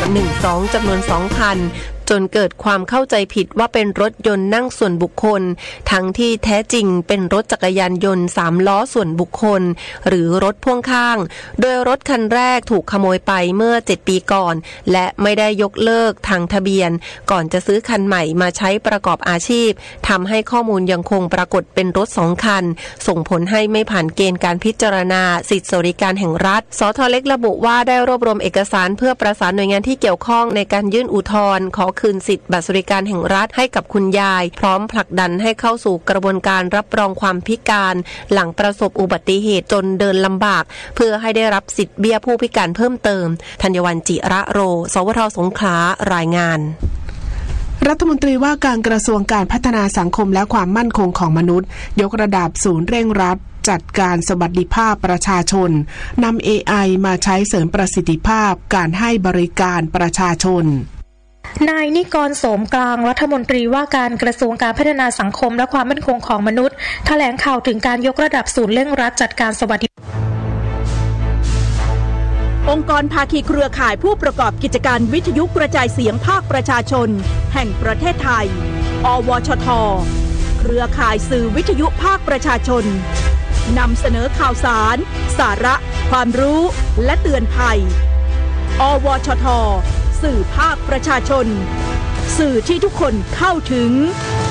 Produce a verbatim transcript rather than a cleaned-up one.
หนึ่งสองจำนวนสองคันจนเกิดความเข้าใจผิดว่าเป็นรถยนต์นั่งส่วนบุคคลทั้งที่แท้จริงเป็นรถจักรยานยนต์สามล้อส่วนบุคคลหรือรถพ่วงข้างโดยรถคันแรกถูกขโมยไปเมื่อเจ็ดปีก่อนและไม่ได้ยกเลิกทางทะเบียนก่อนจะซื้อคันใหม่มาใช้ประกอบอาชีพทำให้ข้อมูลยังคงปรากฏเป็นรถสองคันส่งผลให้ไม่ผ่านเกณฑ์การพิจารณาสิทธิสวัสดิการแห่งรัฐสทเล็กระบุว่าได้รวบรวมเอกสารเพื่อประสานหน่วยงานที่เกี่ยวข้องในการยื่นอุทธรณ์ขอคืนสิทธิบัตรสวัสดิการแห่งรัฐให้กับคุณยายพร้อมผลักดันให้เข้าสู่กระบวนการรับรองความพิการหลังประสบอุบัติเหตุจนเดินลำบากเพื่อให้ได้รับสิทธิเบี้ยผู้พิการเพิ่มเติมธัญวรรณจิระโรสวทสงขลารายงานรัฐมนตรีว่าการกระทรวงการพัฒนาสังคมและความมั่นคงของมนุษย์ยกระดับศูนย์เร่งรัดจัดการสวัสดิภาพประชาชนนำ เอ ไอ มาใช้เสริมประสิทธิภาพการให้บริการประชาชนนายนิกรโสมกลางรัฐมนตรีว่าการกระทรวงการพัฒนาสังคมและความมั่นคงของมนุษย์แถลงข่าวถึงการยกระดับศูนย์เร่งรัดจัดการสวัสดิองค์กรภาคีเครือข่ายผู้ประกอบกิจการวิทยุกระจายเสียงภาคประชาชนแห่งประเทศไทยอวชท.เครือข่ายสื่อวิทยุภาคประชาชนนำเสนอข่าวสารสาระความรู้และเตือนภัยอวชท.สื่อภาคประชาชนสื่อที่ทุกคนเข้าถึง